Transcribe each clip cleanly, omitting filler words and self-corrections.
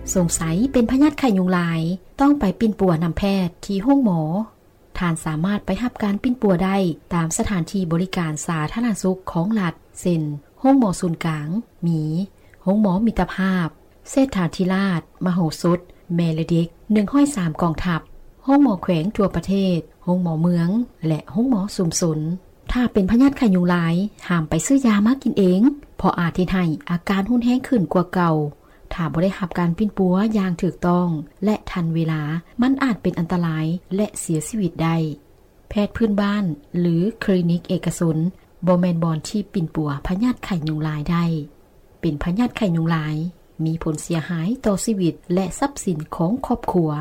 สงสัยเป็นพยาธิไข้ยุงลายต้องไปปิ้นปัวนำแพทย์ที่ห้องหมอท่านสามารถไปรับการปิ้นปัวได้ตามสถานที่บริการสาธารณสุขของรัฐเช่นห้องหมอศูนย์กลางหมีห้องหมอมิตรภาพเศรษฐาธิราชมโหสถแม่และเด็ก103กองทัพห้องหมอแขวงทั่วประเทศห้องหมอเมืองและห้องหมอสุมสนถ้าเป็นพยาธิไข้ยุงลายห้ามไปซื้อยามากินเองเพราะอาจให้อาการรุนแรงขึ้นกว่าเก่าถ้าบ่ได้รับการปิ้นปัวอย่างถูกต้องและทันเวลามันอาจเป็นอันตรายและเสียชีวิตได้แพทย์พื้นบ้านหรือคลินิกเอกชนบ่แม่นบ่อนที่ปิ้นปัวพยาธิไข้ยุงลายได้เป็นพยาธิไข้ยุงลายมีผลเสียหายต่อชีวิตและทรัพย์สินของครอบครัว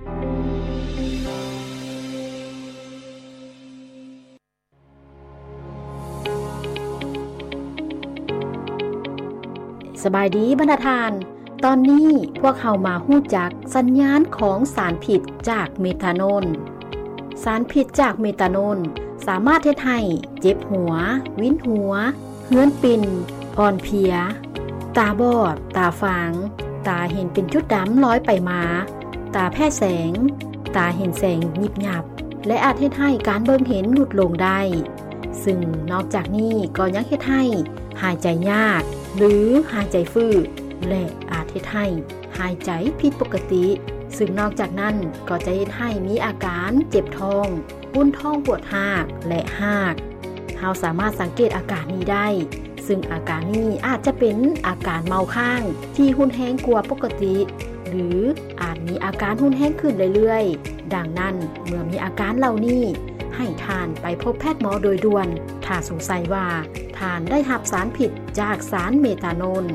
สบายดีบรรดาทานตอนนี้พวกเรามาฮู้จักสัญญาณของสารพิษจากเมทานอลสารพิษจากเมทานอลสามารถเฮ็ดให้เจ็บหัววินหัวเหือนปิ่นอ่อนเพลียตาบอดตาฟางตาเห็นเป็นจุดดำลอยไปมาตาแพ้แสงตาเห็นแสงยิบยับและอาจเฮ็ดให้การเบิ่งเห็นลดลงได้ซึ่งนอกจากนี้ก็ยังเฮ็ดให้หายใจยากหรือหายใจฝืดและอาจเฮ็ดให้หายใจผิดปกติซึ่งนอกจากนั้นก็จะเฮ็ดให้มีอาการเจ็บท้องอุ่นท้องปวดหากและหากเราสามารถสังเกตอาการนี้ได้ซึ่งอาการนี้อาจจะเป็นอาการเมาค้างที่รุนแรงกว่าปกติหรืออาจมีอาการรุนแรงขึ้นเรื่อยๆดังนั้นเมื่อมีอาการเหล่านี้ให้ทานไปพบแพทย์หมอโดยด่วนถ้าสงสัยว่าทานได้รับสารพิษจากสารเมทานอล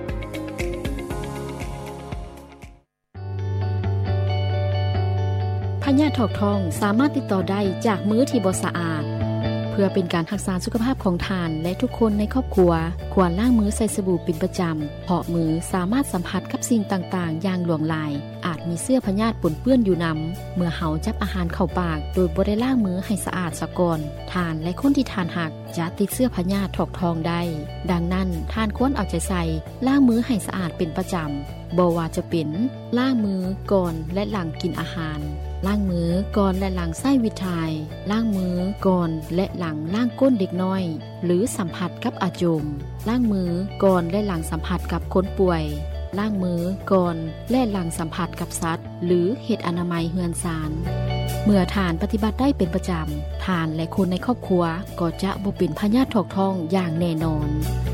พยาธิถอกทองสามารถติดต่อได้จากมือที่บ่สะอาดเพื่อเป็นการรักษาสุขภาพของทานและทุกคนในครอบครัวควรล้างมือใส่สบู่เป็นประจำเพราะมือสามารถสัมผัสกับสิ่งต่างๆอย่างหลวงหลายอาจมีเสื้อพยาธิปนเปื้อนอยู่นำเมื่อเฮาจับอาหารเข้าปากโดยบ่ได้ล้างมือให้สะอาดซะก่อนทานและคนที่ทานหักจะติดเสื้อพยาธิถอกทองได้ดังนั้นทานควรเอาใจใส่ล้างมือให้สะอาดเป็นประจำบ่ว่าจะเป็นล้างมือก่อนและหลังกินอาหารล้างมือก่อนและหลังใช้วิธีล้างมือก่อนและหลังล้างก้นเด็กน้อยหรือสัมผัสกับอาจมล้างมือก่อนและหลังสัมผัสกับคนป่วยล้างมือก่อนและหลังสัมผัสกับสัตว์หรือเฮ็ดอนามัยเฮือนซานเมื่อทานปฏิบัติได้เป็นประจำทานและคนในครอบครัวก็จะบ่เป็นพยาธิถอกทองอย่างแน่นอน